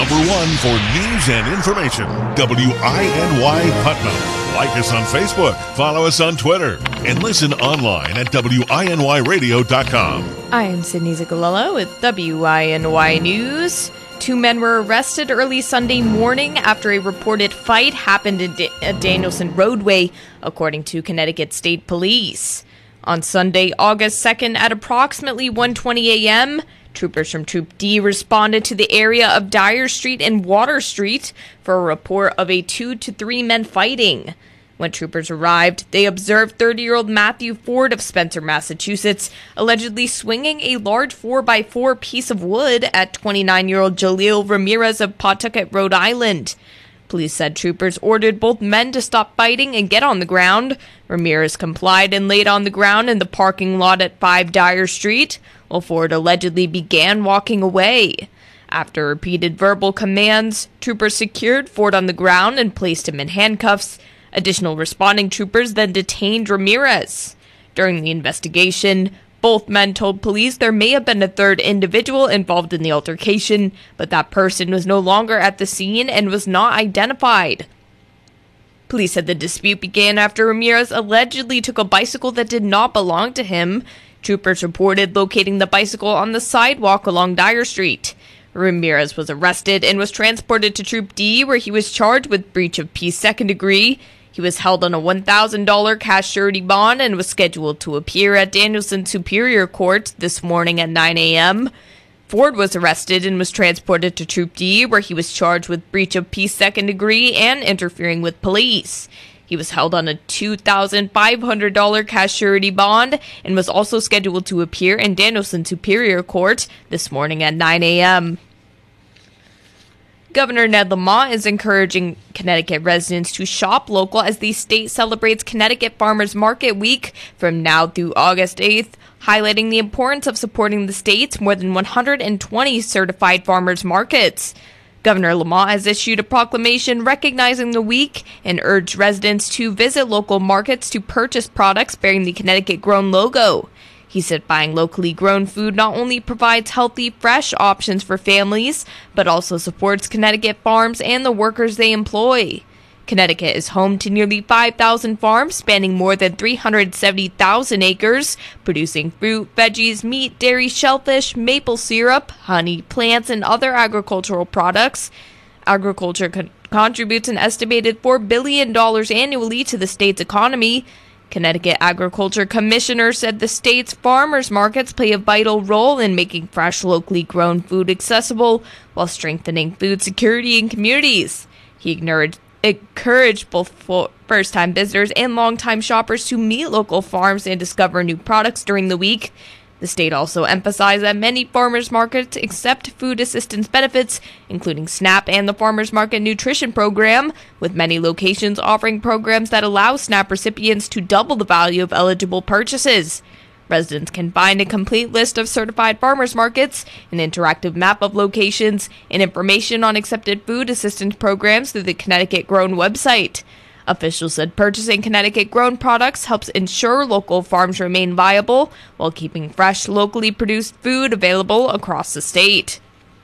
number one for news and information, WINY Putnam. Like us on Facebook, follow us on Twitter, and listen online at WINYradio.com. I am Sydney Ziccolello with WINY News. 2 men were arrested early Sunday morning after a reported fight happened at Danielson Roadway, according to Connecticut State Police. On Sunday, August 2nd, at approximately 1:20 a.m., troopers from Troop D responded to the area of Dyer Street and Water Street for a report of 2 to 3 men fighting. When troopers arrived, they observed 30-year-old Matthew Ford of Spencer, Massachusetts, allegedly swinging a large 4x4 piece of wood at 29-year-old Jaleel Ramirez of Pawtucket, Rhode Island. Police said troopers ordered both men to stop fighting and get on the ground. Ramirez complied and laid on the ground in the parking lot at 5 Dyer Street, while Ford allegedly began walking away. After repeated verbal commands, troopers secured Ford on the ground and placed him in handcuffs. Additional responding troopers then detained Ramirez. During the investigation, both men told police there may have been a third individual involved in the altercation, but that person was no longer at the scene and was not identified. Police said the dispute began after Ramirez allegedly took a bicycle that did not belong to him. Troopers reported locating the bicycle on the sidewalk along Dyer Street. Ramirez was arrested and was transported to Troop D, where he was charged with breach of peace second degree. He was held on a $1,000 cash surety bond and was scheduled to appear at Danielson Superior Court this morning at 9 a.m. Ford was arrested and was transported to Troop D, where he was charged with breach of peace second degree and interfering with police. He was held on a $2,500 cash surety bond and was also scheduled to appear in Danielson Superior Court this morning at 9 a.m. Governor Ned Lamont is encouraging Connecticut residents to shop local as the state celebrates Connecticut Farmers Market Week from now through August 8th, highlighting the importance of supporting the state's more than 120 certified farmers markets. Governor Lamont has issued a proclamation recognizing the week and urged residents to visit local markets to purchase products bearing the Connecticut Grown logo. He said buying locally grown food not only provides healthy, fresh options for families, but also supports Connecticut farms and the workers they employ. Connecticut is home to nearly 5,000 farms spanning more than 370,000 acres, producing fruit, veggies, meat, dairy, shellfish, maple syrup, honey, plants, and other agricultural products. Agriculture contributes an estimated $4 billion annually to the state's economy. Connecticut Agriculture Commissioner said the state's farmers markets play a vital role in making fresh, locally grown food accessible while strengthening food security in communities. He encouraged both first-time visitors and long-time shoppers to meet local farms and discover new products during the week. The state also emphasized that many farmers markets accept food assistance benefits, including SNAP and the Farmers Market Nutrition Program, with many locations offering programs that allow SNAP recipients to double the value of eligible purchases. Residents can find a complete list of certified farmers markets, an interactive map of locations, and information on accepted food assistance programs through the Connecticut Grown website. Officials said purchasing Connecticut-grown products helps ensure local farms remain viable while keeping fresh, locally produced food available across the state.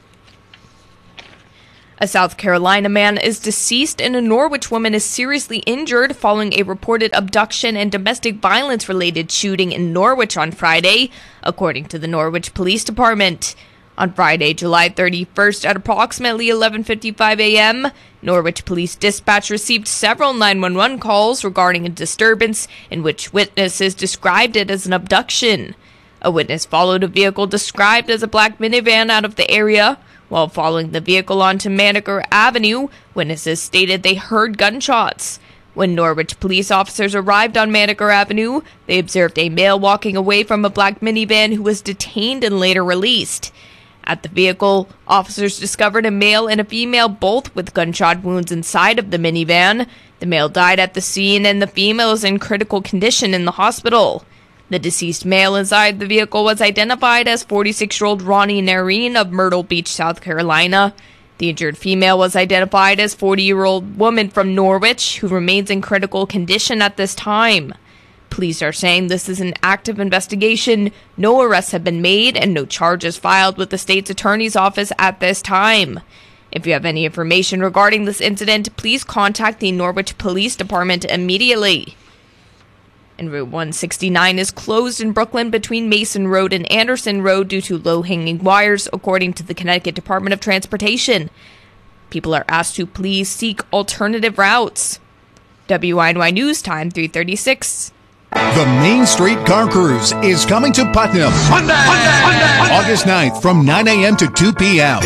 A South Carolina man is deceased and a Norwich woman is seriously injured following a reported abduction and domestic violence-related shooting in Norwich on Friday, according to the Norwich Police Department. On Friday, July 31st at approximately 11:55 a.m., Norwich Police Dispatch received several 911 calls regarding a disturbance in which witnesses described it as an abduction. A witness followed a vehicle described as a black minivan out of the area. While following the vehicle onto Maneker Avenue, witnesses stated they heard gunshots. When Norwich police officers arrived on Maneker Avenue, they observed a male walking away from a black minivan who was detained and later released. At the vehicle, officers discovered a male and a female both with gunshot wounds inside of the minivan. The male died at the scene and the female is in critical condition in the hospital. The deceased male inside the vehicle was identified as 46-year-old Ronnie Nareen of Myrtle Beach, South Carolina. The injured female was identified as 40-year-old woman from Norwich who remains in critical condition at this time. Police are saying this is an active investigation, no arrests have been made, and no charges filed with the state's attorney's office at this time. If you have any information regarding this incident, please contact the Norwich Police Department immediately. And Route 169 is closed in Brooklyn between Mason Road and Anderson Road due to low-hanging wires, according to the Connecticut Department of Transportation. People are asked to please seek alternative routes. WINY News Time 3:36. The Main Street Car Cruise is coming to Putnam. August 9th from 9 a.m. to 2 p.m.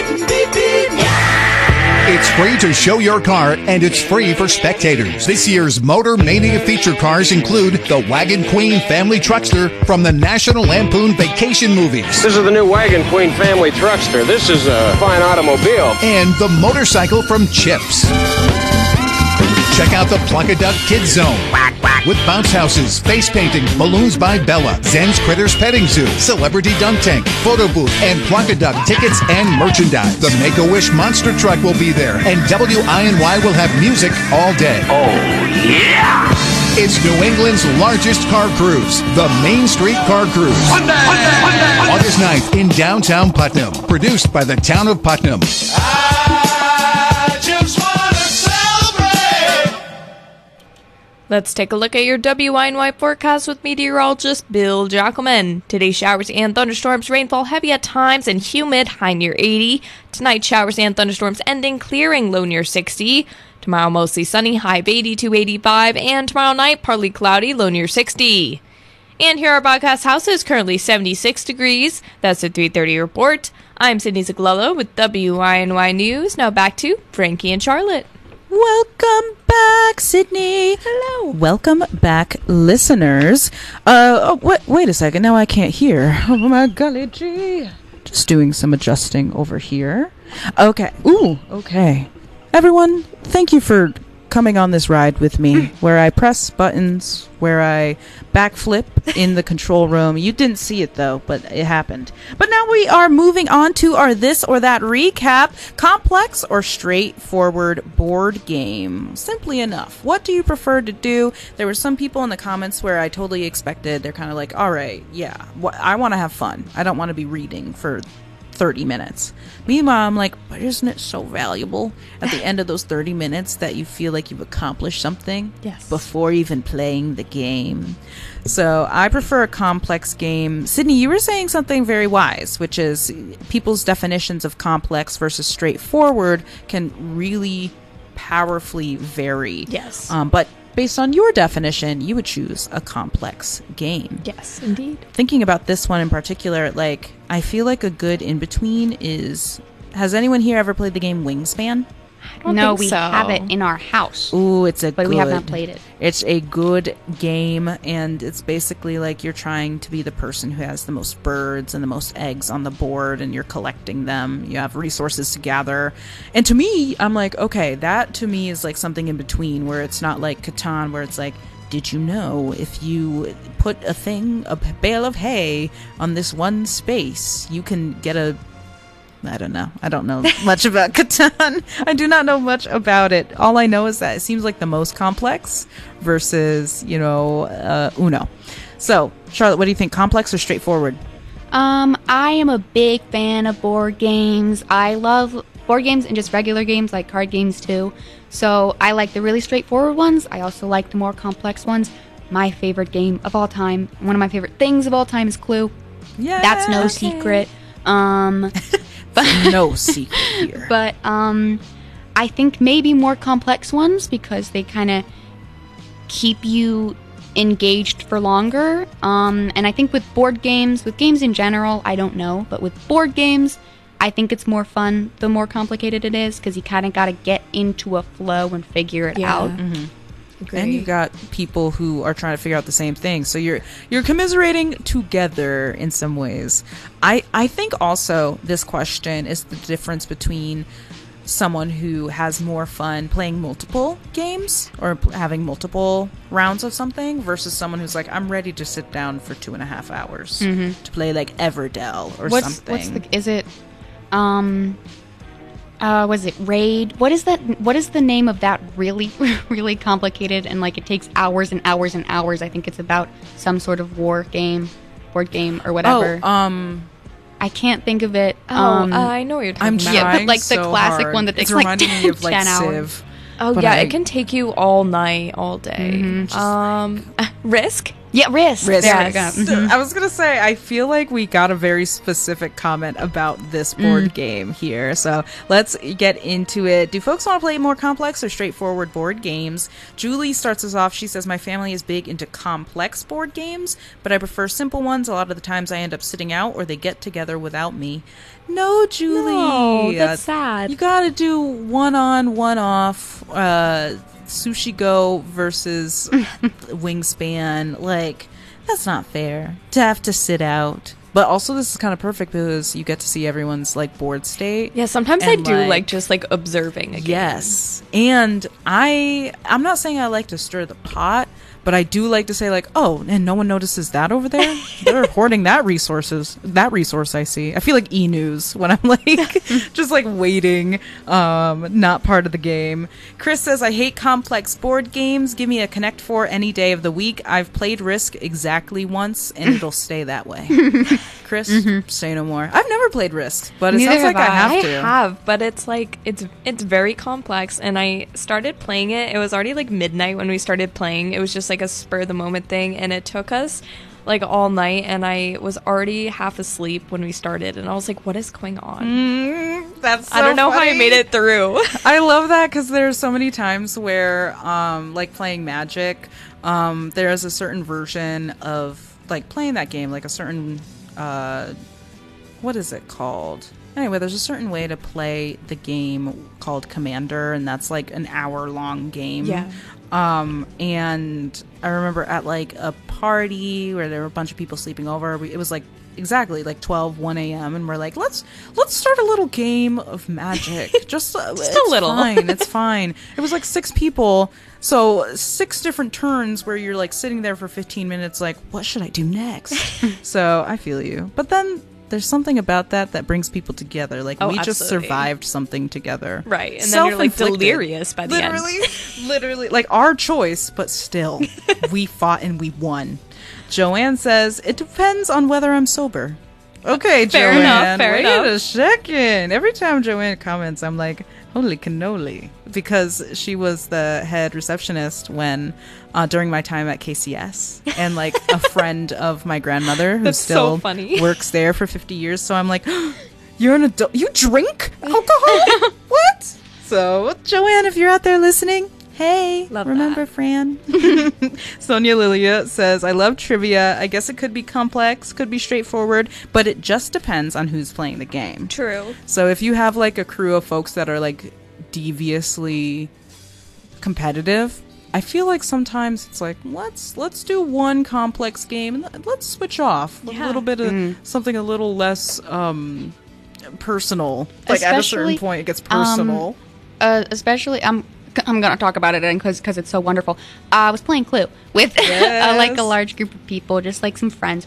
It's free to show your car, and it's free for spectators. This year's Motor Mania feature cars include the Wagon Queen Family Truckster from the National Lampoon Vacation movies. This is the new Wagon Queen Family Truckster. This is a fine automobile. And the motorcycle from Chips. Check out the Plunkaduck Kids Zone. With bounce houses, face painting, balloons by Bella, Zen's Critters Petting Zoo, Celebrity Dunk Tank, photo booth, and Plunkaduck tickets and merchandise. The Make-A-Wish Monster Truck will be there, and WINY will have music all day. Oh, yeah! It's New England's largest car cruise, the Main Street Car Cruise. August 9th in downtown Putnam. Produced by the town of Putnam. I just want to celebrate. Let's take a look at your WINY forecast with meteorologist Bill Jackelman. Today, showers and thunderstorms, rainfall heavy at times and humid, high near 80. Tonight, showers and thunderstorms ending, clearing, low near 60. Tomorrow, mostly sunny, high of 80 to 85. And tomorrow night, partly cloudy, low near 60. And here are broadcast houses, currently 76 degrees. That's the 3:30 report. I'm Sydney Zaglello with WINY News. Now back to Frankie and Charlotte. Welcome back, Sydney. Hello. Welcome back, listeners. Wait a second. Now I can't hear. Oh, my golly gee. Just doing some adjusting over here. Okay. Ooh, okay. Everyone, thank you for coming on this ride with me, where I press buttons, where I backflip in the control room. You didn't see it, though, but it happened. But now we are moving on to our This or That recap. Complex or straightforward board game? Simply enough. What do you prefer to do? There were some people in the comments where I totally expected. They're kind of like, all right, yeah, I want to have fun. I don't want to be reading for 30 minutes. Meanwhile, I'm like, but isn't it so valuable at the end of those 30 minutes that you feel like you've accomplished something before even playing the game? So I prefer a complex game. Sydney, you were saying something very wise, which is people's definitions of complex versus straightforward can really powerfully vary. Yes. But based on your definition, you would choose a complex game. Yes, indeed. Thinking about this one in particular, like, I feel like a good in-between is... Has anyone here ever played the game Wingspan? No, we have it in our house. Ooh, but we have not played it. It's a good game, and it's basically like you're trying to be the person who has the most birds and the most eggs on the board, and you're collecting them. You have resources to gather. And to me, I'm like, okay, that to me is like something in between, where it's not like Catan, where it's like, did you know if you put a bale of hay on this one space, you can get a... I don't know. I don't know much about Catan. I do not know much about it. All I know is that it seems like the most complex versus, Uno. So, Charlotte, what do you think? Complex or straightforward? I am a big fan of board games. I love board games and just regular games like card games too. So I like the really straightforward ones. I also like the more complex ones. My favorite game of all time, one of my favorite things of all time is Clue. Yeah. That's no secret. No secret here. But I think maybe more complex ones because they kind of keep you engaged for longer. And I think with board games, with games in general, I don't know. But with board games, I think it's more fun the more complicated it is because you kind of got to get into a flow and figure it out. Mm-hmm. And you've got people who are trying to figure out the same thing. So you're commiserating together in some ways. I think also this question is the difference between someone who has more fun playing multiple games or having multiple rounds of something versus someone who's like, I'm ready to sit down for 2.5 hours to play like Everdell or something. Is it was it Raid? What is that? What is the name of that really, really complicated and like it takes hours and hours and hours? I think it's about some sort of board game or whatever. I can't think of it. I know what you're talking I'm about. trying but like the so classic hard. one that it's takes like reminding me of like 10 hours. Civ. Oh but yeah, I- it can take you all night, all day. Risk? Yeah, Risk. Risk. There we go. Yes. Mhm. I was gonna say, I feel like we got a very specific comment about this board game here, so let's get into it. Do folks want to play more complex or straightforward board games? Julie starts us off. She says, my family is big into complex board games, but I prefer simple ones. A lot of the times I end up sitting out or they get together without me. No, Julie. No, that's sad. You gotta do one on, one off, Sushi Go versus Wingspan. Like, that's not fair to have to sit out. But also, this is kind of perfect because you get to see everyone's like board state. Yeah, sometimes And, I do like- like just like observing a game. Yes, and I'm not saying I like to stir the pot, but I do like to say like, oh, and no one notices that over there. They're hoarding that resource I see. I feel like E-News when I'm like just like waiting, not part of the game. Chris says, I hate complex board games. Give me a Connect 4 any day of the week. I've played Risk exactly once and it'll stay that way. Chris, say no more. I've never played Risk, but it Neither sounds like have I I. have to. I have, but it's like it's very complex, and I started playing it. It was already like midnight when we started playing. It was just like a spur of the moment thing, and it took us like all night, and I was already half asleep when we started, and I was like, what is going on? That's so I don't know how I funny. made it through. I love that because there's so many times where, like playing Magic, there's a certain version of like playing that game, like a certain, what is it called? Anyway, there's a certain way to play the game called Commander, and that's like an hour-long game. Yeah. And I remember at like a party where there were a bunch of people sleeping over. It was like exactly like 1 a.m. and we're like, let's start a little game of Magic. Just a it's little. Fine, it's fine. It was like 6 people, so 6 different turns where you're like sitting there for 15 minutes, like, what should I do next? So I feel you, but then there's something about that brings people together. Like, Oh, we just absolutely. survived something together. Right, and then you're like Self-inflicted. delirious by the end. Literally, like our choice, but still, we fought and we won. Joanne says, it depends on whether I'm sober. Okay, Fair Joanne. enough, fair wait enough. a second. Every time Joanne comments, I'm like, holy cannoli. Because she was the head receptionist when, during my time at KCS. And like a friend of my grandmother who That's so still funny. works there for 50 years. So I'm like, you're an adult. You drink alcohol? What? So, Joanne, if you're out there listening, hey, Love remember that. Fran? Sonia Lilia says, I love trivia. I guess it could be complex, could be straightforward, but it just depends on who's playing the game. True. So if you have like a crew of folks that are like deviously competitive, I feel like sometimes it's like, let's do one complex game and let's switch off a Yeah. little bit of something a little less personal. Like at a certain Especially, point it gets personal. Especially, I'm gonna talk about it because it's so wonderful. I was playing Clue with like a large group of people, just like some friends,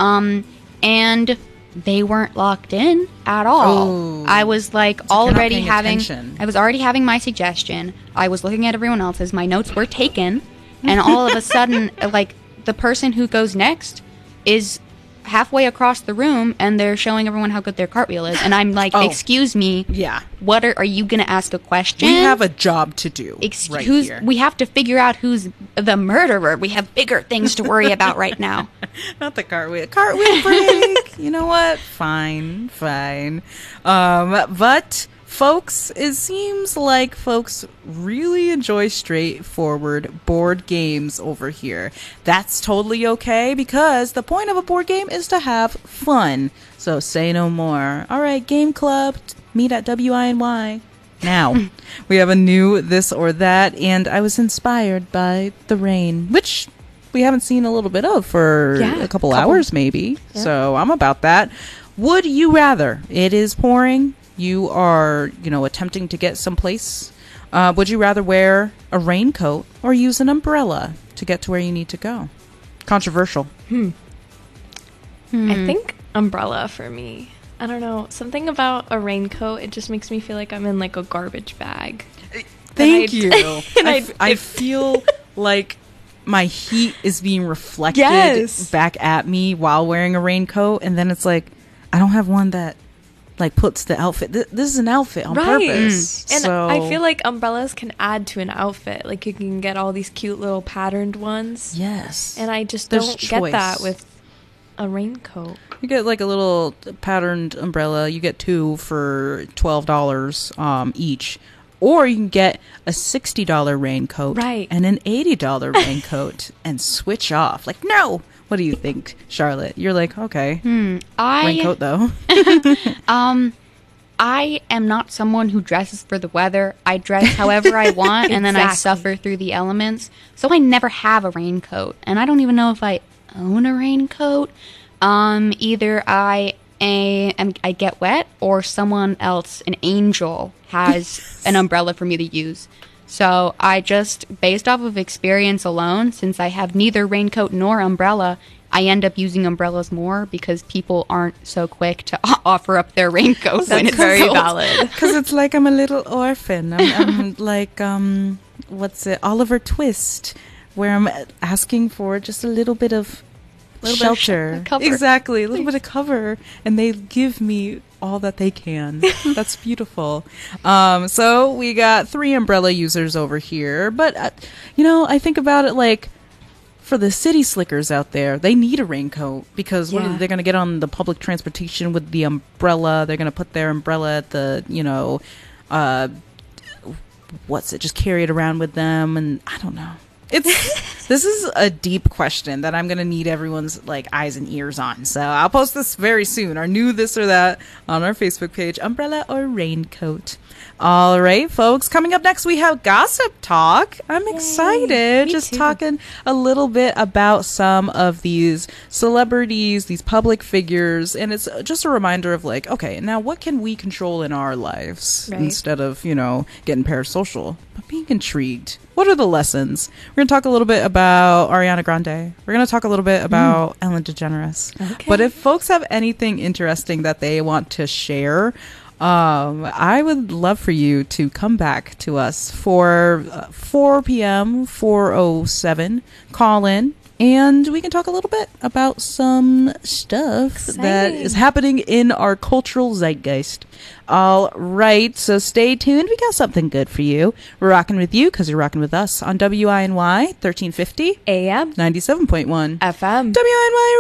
and they weren't locked in at all. Oh. I was like you're not already paying having. attention. I was already having my suggestion. I was looking at everyone else's. My notes were taken, and all of a sudden, like the person who goes next is halfway across the room, and they're showing everyone how good their cartwheel is, and I'm like, Oh. excuse me. Yeah. What are you going to ask a question? We have a job to do right here. We have to figure out who's the murderer. We have bigger things to worry about right now. Not the cartwheel. Cartwheel break. You know what? Fine. But folks, it seems like folks really enjoy straightforward board games over here. That's totally okay because the point of a board game is to have fun. So say no more. All right, Game Club, meet at WINY. Now, we have a new this or that, and I was inspired by the rain, which we haven't seen a little bit of for a couple hours maybe. Yeah. So I'm about that. Would you rather? It is pouring. You are, attempting to get someplace. Would you rather wear a raincoat or use an umbrella to get to where you need to go? Controversial. I think umbrella for me. I don't know. Something about a raincoat, it just makes me feel like I'm in like a garbage bag. Thank And you. and I feel like my heat is being reflected Yes. back at me while wearing a raincoat, and then it's like, I don't have one that like puts the outfit. This is an outfit on purpose. And so I feel like umbrellas can add to an outfit. Like you can get all these cute little patterned ones. yes. And I just There's don't choice. get that with a raincoat. You get like a little patterned umbrella. You get 2 for $12 each. Or you can get a $60 raincoat Right. and an $80 raincoat and switch off. Like, no! What do you think, Charlotte? You're like, okay. Raincoat, though. I am not someone who dresses for the weather. I dress however I want, and then I Exactly. suffer through the elements. So I never have a raincoat, and I don't even know if I own a raincoat. Either I get wet, or someone else, an angel, has an umbrella for me to use. So I just, based off of experience alone, since I have neither raincoat nor umbrella, I end up using umbrellas more because people aren't so quick to offer up their raincoats when it's very cold. valid. Because it's like I'm a little orphan. I'm like, what's it? Oliver Twist, where I'm asking for just a little bit of shelter. cover. Exactly, a little bit of cover. And they give me all that they can. That's beautiful. So we got 3 umbrella users over here. But, I think about it like, for the city slickers out there, they need a raincoat because Yeah. they're going to get on the public transportation with the umbrella. They're going to put their umbrella at the, just carry it around with them. And I don't know. This is a deep question that I'm going to need everyone's like eyes and ears on. So I'll post this very soon. Our new this or that on our Facebook page, umbrella or raincoat. All right, folks. Coming up next, we have Gossip Talk. I'm excited. Me Just too. talking a little bit about some of these celebrities, these public figures. And it's just a reminder of like, okay, now what can we control in our lives Right. instead of, getting parasocial, but being intrigued. What are the lessons? We're going to talk a little bit about Ariana Grande. We're going to talk a little bit about Ellen DeGeneres. Okay. But if folks have anything interesting that they want to share, I would love for you to come back to us for 4 p.m., 4:07. Call in. And we can talk a little bit about some stuff that is happening in our cultural zeitgeist. All right, so stay tuned. We got something good for you. We're rocking with you because you're rocking with us on WINY 1350 AM 97.1 FM. WINY